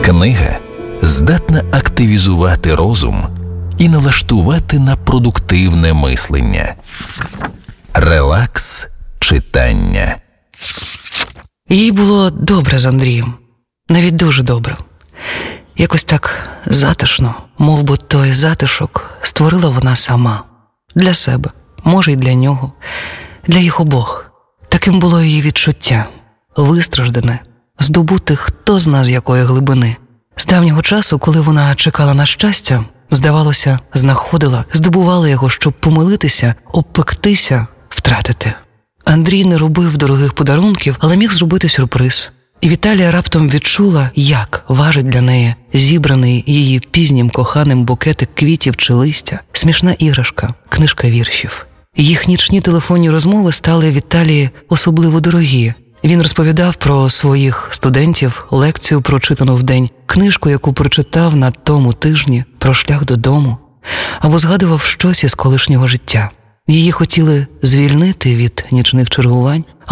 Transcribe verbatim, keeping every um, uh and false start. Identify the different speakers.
Speaker 1: Книга здатна активізувати розум і налаштувати на продуктивне мислення. Релакс читання.
Speaker 2: Їй було добре з Андрієм. Навіть дуже добре. Якось так затишно, мов би той затишок створила вона сама. Для себе, може й для нього, для їх обох. Таким було її відчуття. Вистраждане, здобуте хто зна з якої глибини. З давнього часу, коли вона чекала на щастя, здавалося, знаходила, здобувала його, щоб помилитися, обпектися, втратити. Андрій не робив дорогих подарунків, але міг зробити сюрприз. І Віталія раптом відчула, як важить для неї зібраний її пізнім коханим букетик квітів чи листя, смішна іграшка, книжка віршів. Їх нічні телефонні розмови стали Віталії особливо дорогі. Він розповідав про своїх студентів, лекцію, прочитану вдень, книжку, яку прочитав на тому тижні, про шлях додому, або згадував щось із колишнього життя. Її хотіли звільнити від нічних чергувань,